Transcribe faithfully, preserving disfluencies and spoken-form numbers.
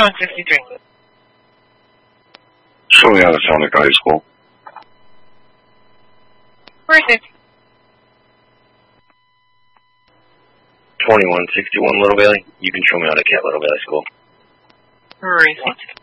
twenty-one sixty-three. Show me how to Sonic High School. Where is it? twenty-one sixty-one, Little Bailey. You can show me how to Cat Little Bailey School. Where is it?